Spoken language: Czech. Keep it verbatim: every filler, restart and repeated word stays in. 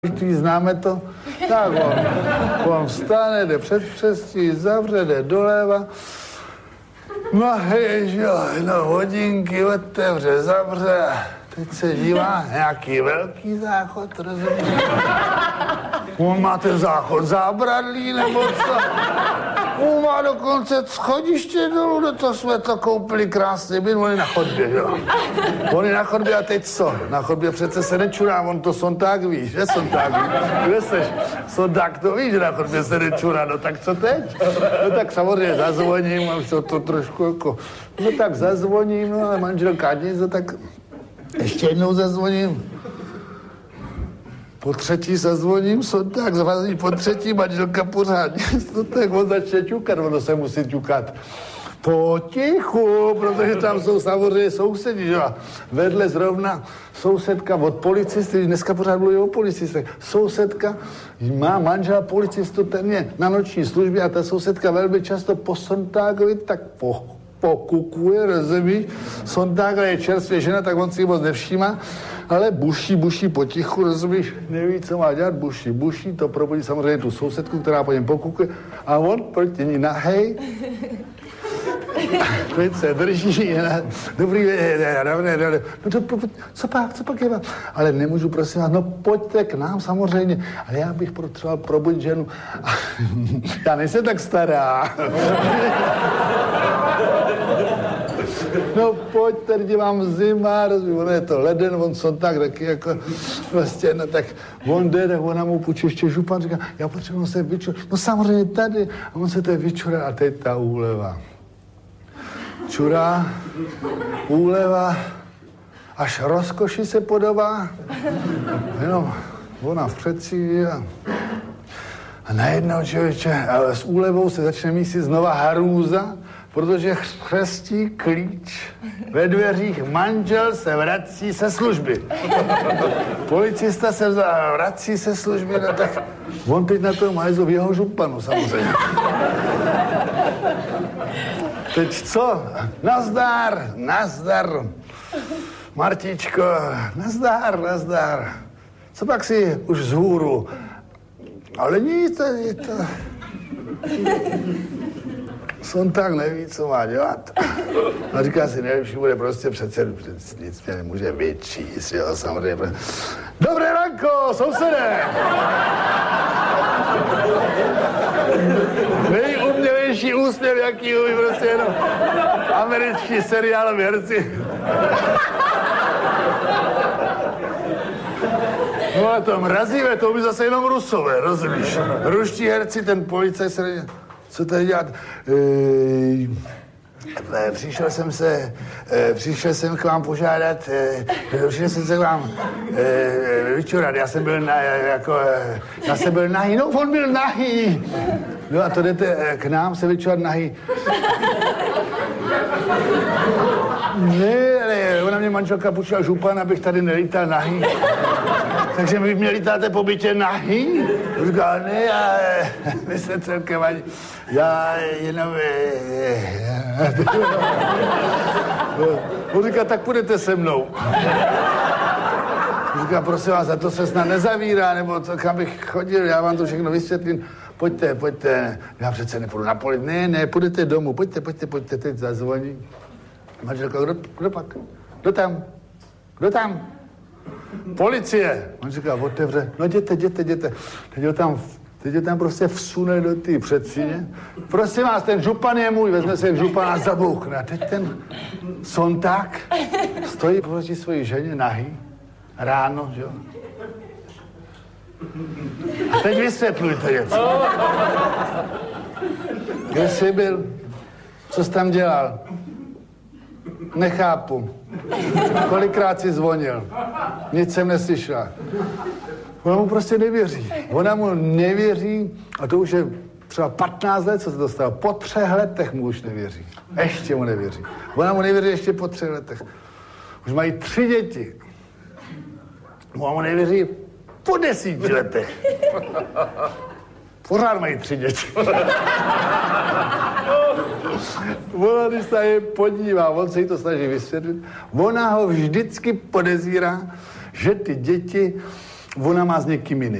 Když známe to, tak on, on vstane, jde před přestí, zavře, jde doleva. No hej, jo, no hodinky otevře, zavře. Teď se dívá, nějaký velký záchod, rozumíš? On má ten záchod zábradlí, nebo co? On má dokonce schodiště dolů, no to jsme to koupili krásně, byt, on je na chodbě, jo. On je na chodbě a teď co? Na chodbě přece se nečurá, on to sonták ví, že sonták ví? Kde seš? Sonták to ví, že na chodbě se nečurá, no tak co teď? No tak samozřejmě zazvoním, a už to, to trošku jako, no tak zazvoním, no ale manželka nic, no tak ještě jednou zazvoním. Po třetí zazvoním, sonták zvazí, po třetí manželka pořád nic, no tak on začne ťukat, ono se musí ťukat potichu, protože tam jsou samozřejmě sousedí, že? Vedle zrovna sousedka od policisty, dneska pořád mluví o policistech, sousedka má manžela policistu, ten je na noční službě a ta sousedka velmi často po sontákovi tak po, pokukuje, rozumíš? Sontáka je čerstvě žena, tak on si ji moc nevšímá, ale buší, buší potichu, rozumíš? Neví, co má dělat, buší, buší, to probudí samozřejmě tu sousedku, která po něm pokukuje a on proti ní nahej. Teď se drží, ne? Dobrý, ne, ne, ne, ne. No to, co pak, co pak je vám? Ale nemůžu, prosím vás, no pojďte k nám samozřejmě, ale já bych potřeboval probudit ženu. Já nejsem tak stará. No pojďte, lidi, vám zima, rozumím, ono je to leden, on jsou tak taky jako vlastně, no tak on jde, tak ona mu půjče ještě župan, říká, já potřebuji se vyčurat, no samozřejmě tady, a on se to vyčurá a teď ta úleva. Čurá, úleva, až rozkoši se podává, jenom ona v předsídě a, a najednou člověče, ale s úlevou se začne mísit znova harůza, protože chřestí klíč ve dveřích, manžel se vrací se služby. Policista se vrací se služby, no tak on teď na to má v jeho županu samozřejmě. Teď co? Nazdar, nazdar. Martičko, nazdar, nazdar. Co pak si už vzhůru? Ale nic, to je to... Sonták neví, co má dělat. A říká si, nejlepší bude prostě přece, nic mě nemůže vyčíst, jo, samozřejmě. Dobré ranko, sousedé! Nejumělejší úsměv, jaký umí prostě jenom americký seriálový herci. No ale to mrazivé, to umí zase jenom Rusové, rozumíš? Ruští herci, ten policajt se... Co tady dělat? E, přišel jsem se, e, přišel jsem k vám požádat, e, přišel jsem se k vám e, vyčurat, já jsem byl na, jako, já jsem byl nahý, no on byl nahý. No a to jdete k nám se vyčurat nahý. Ne, ale ona mě manželka půjčila župan, abych tady nelítal nahý. Takže vy mě lítáte po bytě nahý? Říkal, ne, já, my jsme celkem ani, já jenom... On říká, tak půjdete se mnou. Říká, prosím vás, za to se snad nezavírá, nebo co, kam bych chodil, já vám to všechno vysvětlím. Pojďte, pojďte, já přece nepůjdu na poli. Ne, ne, půjdete domů, pojďte, pojďte, pojďte, teď zazvoní. Manželka, kdo, kdo pak? Kdo tam? Kdo tam? Policie. On říká, otevře, no jděte, jděte, jděte. Teď ho tam, teď ho tam prostě vsune do té předsíně. Prosím vás, ten župan je můj, vezme se jak župan a zabouchne. A teď ten sonták stojí proti svojí ženě nahý, ráno, že jo. A teď vysvětlujte něco. Kde jsi byl? Co jsi tam dělal? Nechápu. Kolikrát jsi zvonil? Nic jsem neslyšela. Ona mu prostě nevěří. Ona mu nevěří a to už je třeba patnáct let, co se dostalo. Po třech letech mu už nevěří. Ještě mu nevěří. Ona mu nevěří ještě po třech letech. Už mají tři děti. Ona mu nevěří po desíti letech. Pořád mají tři děti. Ona, když se je podívá, on se jí to snaží vysvětlit, ona ho vždycky podezírá, že ty děti ona má s někým jiným.